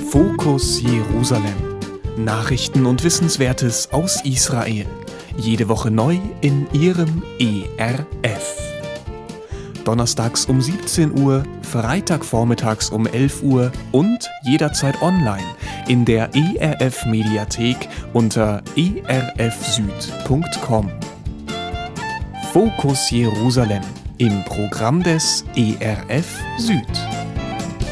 Fokus Jerusalem. Nachrichten und Wissenswertes aus Israel. Jede Woche neu in Ihrem ERF. Donnerstags um 17 Uhr, Freitagvormittags um 11 Uhr und jederzeit online in der ERF-Mediathek unter erfsüd.com. Fokus Jerusalem im Programm des ERF Süd.